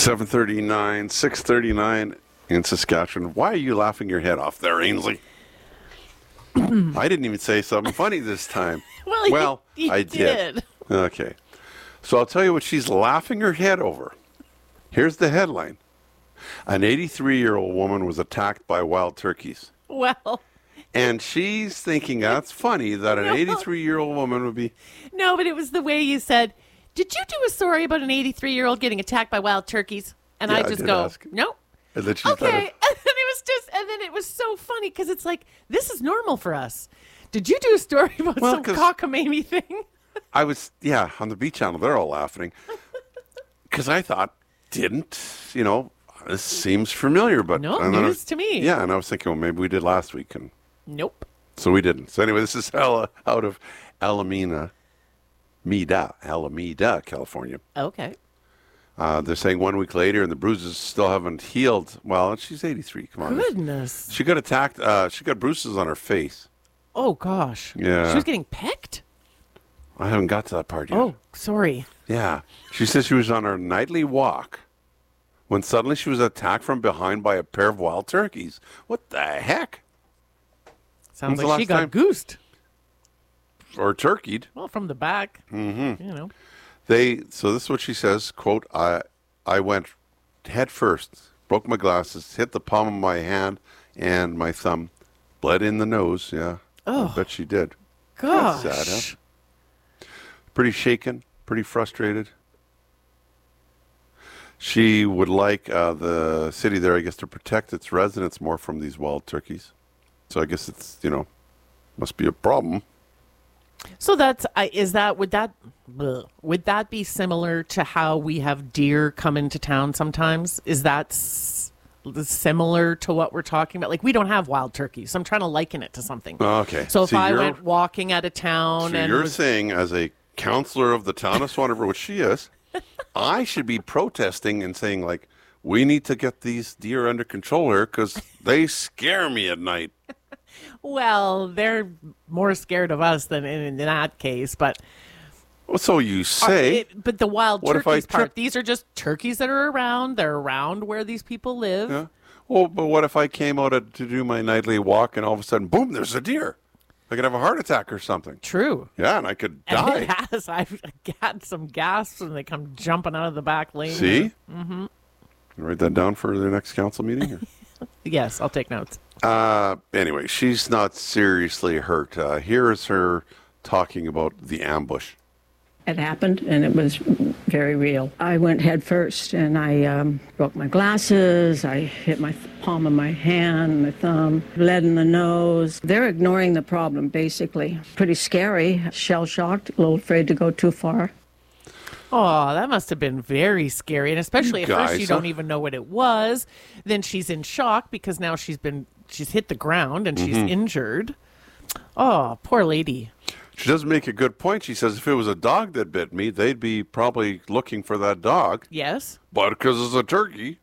7:39, 6:39 in Saskatchewan. Why are you laughing your head off there, Ainsley? I didn't even say something funny this time. Well, you I did. Okay. So I'll tell you what she's laughing her head over. Here's the headline. An 83-year-old woman was attacked by wild turkeys. Well. And she's thinking that's funny that an 83-year-old woman would be... No, but it was the way you said, did you do a story about an 83-year-old getting attacked by wild turkeys? And Yeah, I just go, no. And then she Okay. thought And then it was so funny because it's like, this is normal for us. Did you do a story about some cockamamie thing? I was, on the Beach Channel, they're all laughing. Because I thought, this seems familiar, but... No, news to me. Yeah, and I was thinking, well, maybe we did last week. And nope. So we didn't. So anyway, this is out of Alameda, California. Okay. They're saying 1 week later, and the bruises still haven't healed. Well, she's 83. Come on. Goodness. She got attacked. She got bruises on her face. Oh, gosh. Yeah. She was getting pecked? I haven't got to that part yet. Oh, sorry. Yeah. She says she was on her nightly walk when suddenly she was attacked from behind by a pair of wild turkeys. What the heck? Sounds like she got goosed. Or turkeyed. Well, from the back. Mm-hmm. So this is what she says, quote, I went head first, broke my glasses, hit the palm of my hand and my thumb, bled in the nose. Yeah. Oh. I bet she did. Gosh. That's sad, huh? Pretty shaken, pretty frustrated. She would like the city there, I guess, to protect its residents more from these wild turkeys. So I guess it's, must be a problem. So would that be similar to how we have deer come into town sometimes? Is that similar to what we're talking about? Like, we don't have wild turkeys, so I'm trying to liken it to something. Okay. So if I went walking out of town so you're saying as a counselor of the town of Swan River, which she is, I should be protesting and saying, like, we need to get these deer under control here because they scare me at night. Well, they're more scared of us than in that case, but... Well, so you say. But the wild turkeys part, these are just turkeys that are around. They're around where these people live. Yeah. Well, but what if I came out to do my nightly walk and all of a sudden, boom, there's a deer? I could have a heart attack or something. True. Yeah, and I could die. And it has. I've got some gasps and they come jumping out of the back lane. See? Mm-hmm. Write that down for the next council meeting? Yes, I'll take notes. Anyway, she's not seriously hurt. Here is her talking about the ambush. It happened, and it was very real. I went head first, and I broke my glasses. I hit my palm of my hand, my thumb, bled in the nose. They're ignoring the problem, basically. Pretty scary, shell-shocked, a little afraid to go too far. Oh, that must have been very scary, and especially at first you don't even know what it was. Then she's in shock because now she's hit the ground and she's injured. Oh, poor lady. She does make a good point. She says if it was a dog that bit me, they'd be probably looking for that dog. Yes. But because it's a turkey.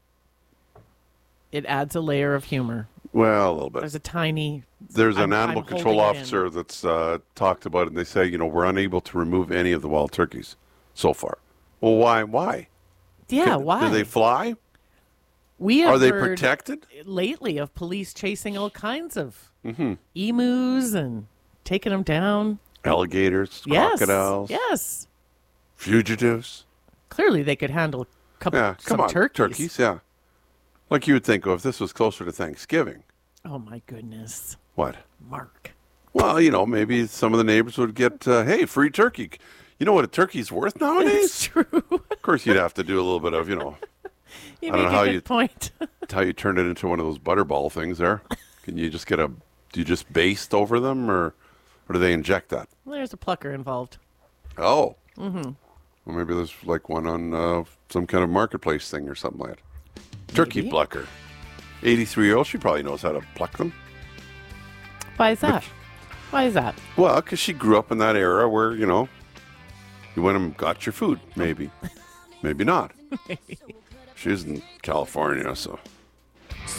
It adds a layer of humor. Well, a little bit. There's an animal control officer that's talked about it, and they say, we're unable to remove any of the wild turkeys so far. Well, why? Yeah, why? Do they fly? Are they protected? Lately of police chasing all kinds of emus and taking them down. Alligators, crocodiles. Yes. Fugitives. Clearly they could handle some turkeys, yeah. Like you would think, if this was closer to Thanksgiving. Oh, my goodness. What? Mark. Well, maybe some of the neighbors would get, hey, free turkey. You know what a turkey's worth nowadays? It's true. Of course, you'd have to do a little bit of, You I don't know how you point. how you turn it into one of those butterball things there. Can you just do you just baste over them or do they inject that? Well, there's a plucker involved. Oh. Mm-hmm. Well, maybe there's like one on some kind of marketplace thing or something like that. Turkey plucker. 83-year-old, she probably knows how to pluck them. Why is that? Well, because she grew up in that era where, you went and got your food, maybe. Maybe not. Maybe. She's in California, so